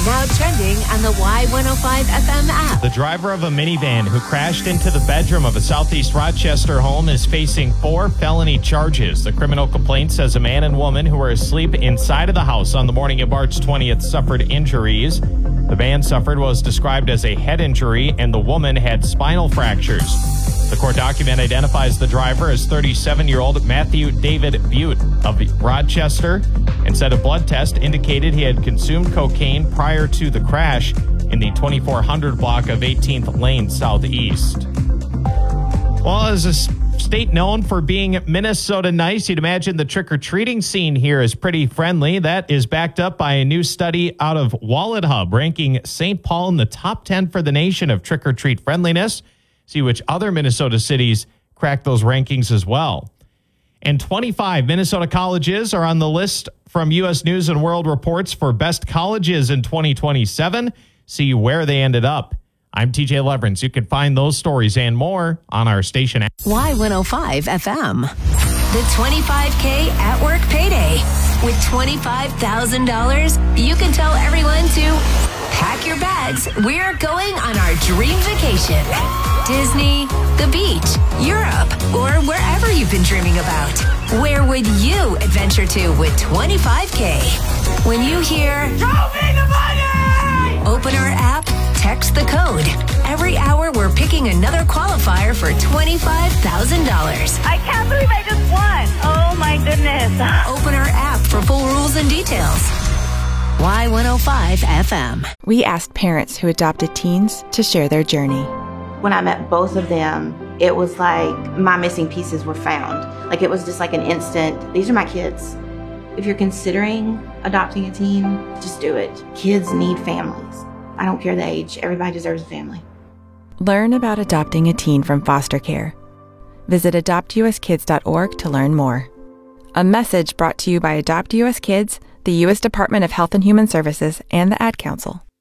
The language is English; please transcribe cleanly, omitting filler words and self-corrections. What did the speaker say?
Now trending on the Y105 FM app. The driver of a minivan who crashed into the bedroom of a Southeast Rochester home is facing 4 felony charges. The criminal complaint says a man and woman who were asleep inside of the house on the morning of March 20th suffered injuries. The man suffered what was described as a head injury, and the woman had spinal fractures. The court document identifies the driver as 37-year-old Matthew David Butte of Rochester and said a blood test indicated he had consumed cocaine prior to the crash in the 2400 block of 18th Lane Southeast. Well, as a state known for being Minnesota nice, you'd imagine the trick-or-treating scene here is pretty friendly. That is backed up by a new study out of Wallet Hub, ranking St. Paul in the top 10 for the nation of trick-or-treat friendliness. See which other Minnesota cities crack those rankings as well. And 25 Minnesota colleges are on the list from U.S. News and World Report's for best colleges in 2027. See where they ended up. I'm TJ Leverance. You can find those stories and more on our station app. Y105 FM. The 25K at work payday. With $25,000, you can tell everyone to pack your bags. We're going on our dream vacation. Disney, the beach, Europe, or wherever you've been dreaming about. Where would you adventure to with 25K? When you hear, "Show me the money!" Open our app, text the code. Every hour, we're picking another qualifier for $25,000. I can't believe I just won. Oh, my goodness. Open our app for full rules and details. Y105 FM. We asked parents who adopted teens to share their journey. When I met both of them, it was like my missing pieces were found. Like it was just like an instant, these are my kids. If you're considering adopting a teen, just do it. Kids need families. I don't care the age. Everybody deserves a family. Learn about adopting a teen from foster care. Visit adoptuskids.org to learn more. A message brought to you by Adopt US Kids, the U.S. Department of Health and Human Services, and the Ad Council.